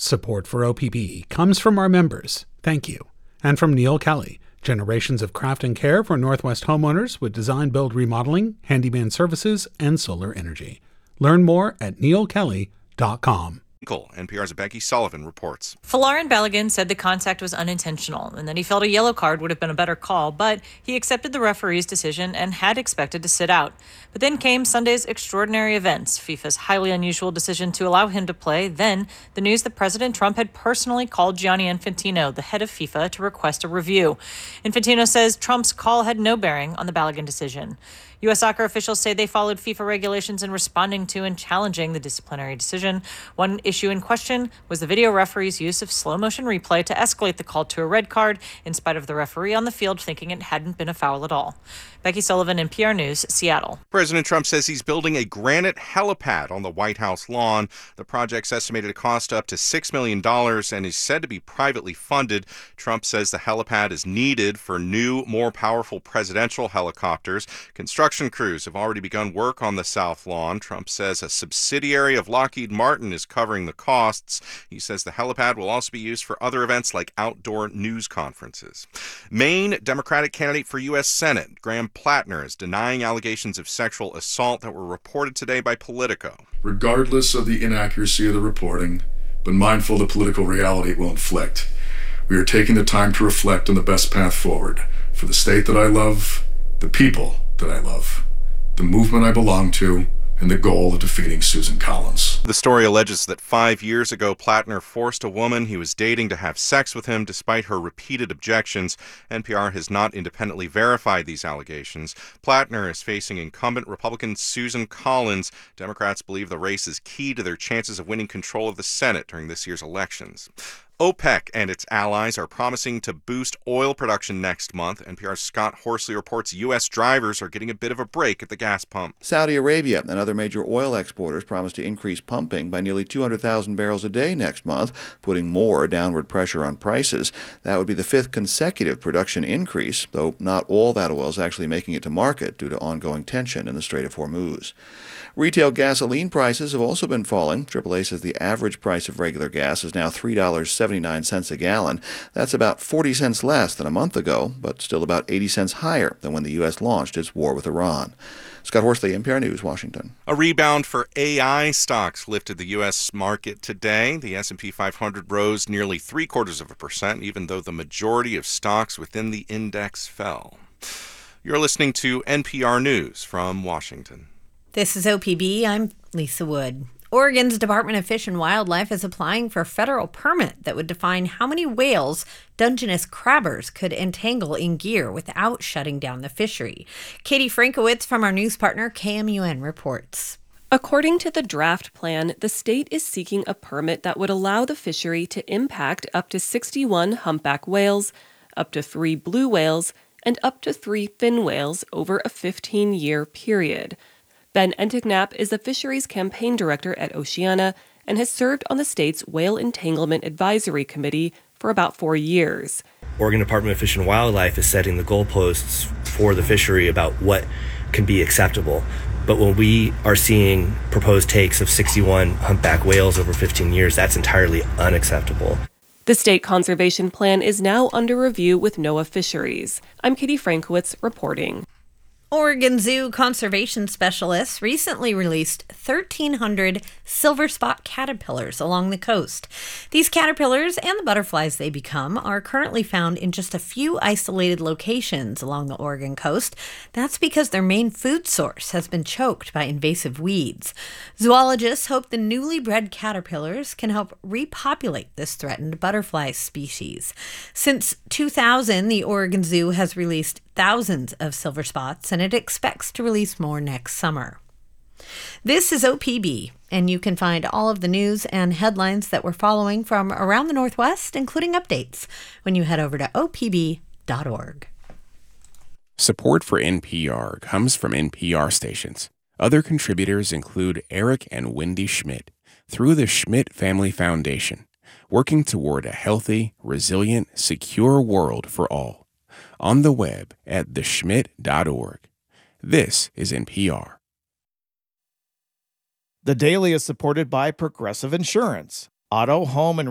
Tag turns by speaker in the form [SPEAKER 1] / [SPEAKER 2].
[SPEAKER 1] Support for OPB comes from our members. Thank you. And from Neil Kelly, generations of craft and care for Northwest homeowners with design, build, remodeling, handyman services, and solar energy. Learn more at neilkelly.com.
[SPEAKER 2] NPR's Becky Sullivan reports.
[SPEAKER 3] Folarin Balogun said the contact was unintentional and that he felt a yellow card would have been a better call, but he accepted the referee's decision and had expected to sit out. But then came Sunday's extraordinary events, FIFA's highly unusual decision to allow him to play, then the news that President Trump had personally called Gianni Infantino, the head of FIFA, to request a review. Infantino says Trump's call had no bearing on the Balogun decision. U.S. soccer officials say they followed FIFA regulations in responding to and challenging the disciplinary decision. One issue in question was the video referee's use of slow-motion replay to escalate the call to a red card, in spite of the referee on the field thinking it hadn't been a foul at all. Becky Sullivan, NPR News, Seattle.
[SPEAKER 2] President Trump says he's building a granite helipad on the White House lawn. The project's estimated to cost up to $6 million and is said to be privately funded. Trump says the helipad is needed for new, more powerful presidential helicopters. Construction crews have already begun work on the South Lawn. Trump says a subsidiary of Lockheed Martin is covering the costs. He says the helipad will also be used for other events like outdoor news conferences. Maine Democratic candidate for U.S. Senate, Graham Plattner, is denying allegations of sexual assault that were reported today by Politico.
[SPEAKER 4] Regardless of the inaccuracy of the reporting, but mindful of the political reality it will inflict, we are taking the time to reflect on the best path forward for the state that I love, the people that I love, the movement I belong to, and the goal of defeating Susan Collins.
[SPEAKER 2] The story alleges that 5 years ago, Plattner forced a woman he was dating to have sex with him despite her repeated objections. NPR has not independently verified these allegations. Plattner is facing incumbent Republican Susan Collins. Democrats believe the race is key to their chances of winning control of the Senate during this year's elections. OPEC and its allies are promising to boost oil production next month. NPR's Scott Horsley reports U.S. drivers are getting a bit of a break at the gas pump.
[SPEAKER 5] Saudi Arabia and other major oil exporters promise to increase pumping by nearly 200,000 barrels a day next month, putting more downward pressure on prices. That would be the fifth consecutive production increase, though not all that oil is actually making it to market due to ongoing tension in the Strait of Hormuz. Retail gasoline prices have also been falling. AAA says the average price of regular gas is now $3.79 a gallon. That's about 40 cents less than a month ago, but still about 80 cents higher than when the U.S. launched its war with Iran. Scott Horsley, NPR News, Washington.
[SPEAKER 2] A rebound for AI stocks lifted the U.S. market today. The S&P 500 rose nearly 0.75%, even though the majority of stocks within the index fell. You're listening to NPR News from Washington.
[SPEAKER 6] This is OPB. I'm Lisa Wood. Oregon's Department of Fish and Wildlife is applying for a federal permit that would define how many whales Dungeness crabbers could entangle in gear without shutting down the fishery. Katie Frankowitz from our news partner KMUN reports.
[SPEAKER 7] According to the draft plan, the state is seeking a permit that would allow the fishery to impact up to 61 humpback whales, up to 3 blue whales, and up to 3 fin whales over a 15-year period. Ben Enticknap is the fisheries campaign director at Oceana and has served on the state's Whale Entanglement Advisory Committee for about 4 years.
[SPEAKER 8] Oregon Department of Fish and Wildlife is setting the goalposts for the fishery about what can be acceptable. But when we are seeing proposed takes of 61 humpback whales over 15 years, that's entirely unacceptable.
[SPEAKER 7] The state conservation plan is now under review with NOAA Fisheries. I'm Katie Frankowitz reporting.
[SPEAKER 6] Oregon Zoo conservation specialists recently released 1,300 silver spot caterpillars along the coast. These caterpillars and the butterflies they become are currently found in just a few isolated locations along the Oregon coast. That's because their main food source has been choked by invasive weeds. Zoologists hope the newly bred caterpillars can help repopulate this threatened butterfly species. Since 2000, the Oregon Zoo has released thousands of silver spots, and it expects to release more next summer. This is OPB, and you can find all of the news and headlines that we're following from around the Northwest, including updates, when you head over to opb.org.
[SPEAKER 9] Support for NPR comes from NPR stations. Other contributors include Eric and Wendy Schmidt through the Schmidt Family Foundation, working toward a healthy, resilient, secure world for all. On the web at theschmidt.org. This is NPR.
[SPEAKER 10] The Daily is supported by Progressive Insurance. Auto, home, and